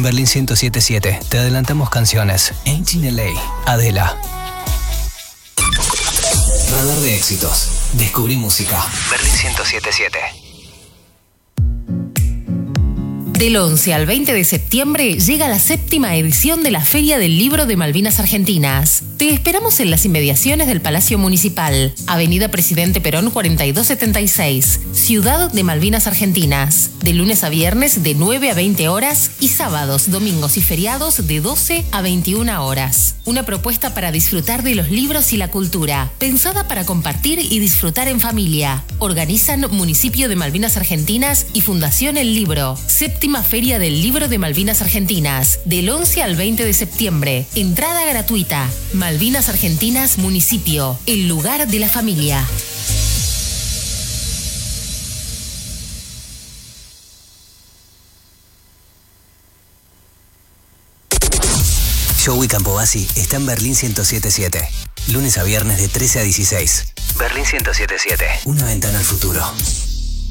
En Berlín 107.7 te adelantamos canciones. Ain't in LA, Adela. Radar de éxitos. Descubrí música. Berlín 107.7. Del 11 al 20 de septiembre llega la 7ª edición de la Feria del Libro de Malvinas Argentinas. Te esperamos en las inmediaciones del Palacio Municipal, Avenida Presidente Perón 4276, Ciudad de Malvinas Argentinas, de lunes a viernes de 9 a 20 horas y sábados, domingos y feriados de 12 a 21 horas. Una propuesta para disfrutar de los libros y la cultura, pensada para compartir y disfrutar en familia. Organizan Municipio de Malvinas Argentinas y Fundación El Libro. 7ª Feria del Libro de Malvinas Argentinas, del 11 al 20 de septiembre. Entrada gratuita. Malvinas Argentinas Municipio, el lugar de la familia. Joey Campobasi está en Berlín 107.7. Lunes a viernes de 13 a 16. Berlín 107.7. Una ventana al futuro.